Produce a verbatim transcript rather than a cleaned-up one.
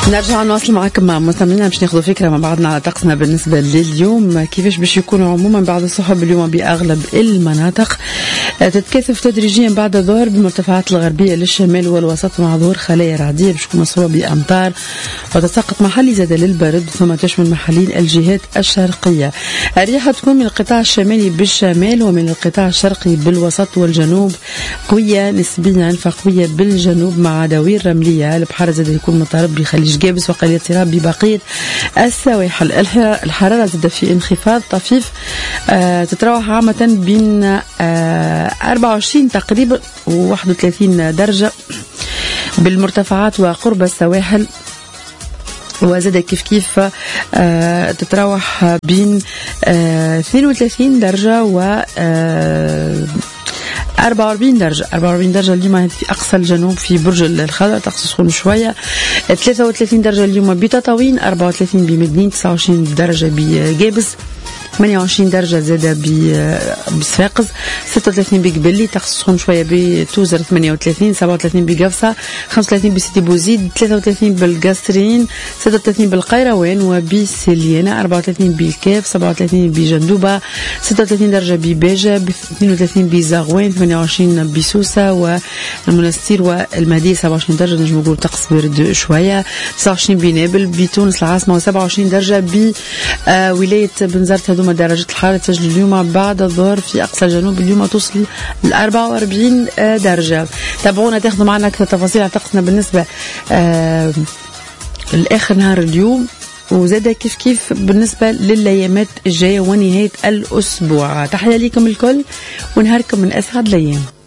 نرجع نواصل معكم مع مستمعينا باش ناخذ فكره مع بعضنا على طقسنا بالنسبه لليوم، كيفاش باش يكونوا عموما بعض السحب اليوم باغلب المناطق. تتكاثف تدريجيا بعد الظهر بالمرتفعات الغربيه للشمال والوسط مع ظهور خلايا رعديه باش تكون مصحوبه بامطار وتساقط محلي زاد للبرد، ثم تشمل محلين الجهات الشرقيه. الرياح تكون من القطاع الشمالي بالشمال ومن القطاع الشرقي بالوسط والجنوب قويه نسبيا، فقويه بالجنوب مع دواوير رمليه. البحر زاد يكون مضطرب بخليج جابس وقليل اضطراب ببقيه السواحل. الحراره زاد في انخفاض طفيف، آه تتراوح عامه بين آه أربعة وعشرين تقريبا وواحد وثلاثين درجه بالمرتفعات وقرب السواحل، وزاد كيف كيف آه تتراوح بين آه اثنين وثلاثين درجه و آه أربعة وأربعين درجة أربعة وأربعين درجة اليوم في أقصى الجنوب في برج الخضر، طقس سخون شوية. ثلاثة وثلاثين درجة اليوم بتطاوين، أربعة وثلاثين بمدنين، تسعة وعشرين درجة بجابس، ثمانية وعشرين درجة زادة بصفاقس، ستة وثلاثين بقبلي، طقس سخون شوية بتوزر، ثمانية وثلاثين، سبعة وثلاثين بقفصة، خمسة وثلاثين بسيدي بوزيد، ثلاثة وثلاثين بالقصرين، ستة وثلاثين بالقيروان وبسليانة، أربعة وثلاثين بالكاف، سبعة وثلاثين بجندوبة، ستة وثلاثين درجة بباجة، اثنين وثلاثين بزاغوان، ثمانية وعشرين بسوسة والمنستير والمهدية، سبعة وعشرين درجة نجم نقول طقس برد شوية، تسعة وعشرين بنابل بتونس العاصمة، وسبعة وعشرين درجة بولاية بنزرت. هذوما درجة الحرارة تسجل اليوم بعد الظهر في أقصى الجنوب اليوم توصل ل أربعة وأربعين درجة. تابعونا تاخذوا معنا أكثر تفاصيل على طقسنا بالنسبة آه لآخر نهار اليوم، وزاد كيف كيف بالنسبة للأيامات الجاية ونهاية الأسبوع. تحية لكم الكل ونهاركم من أسعد الأيام.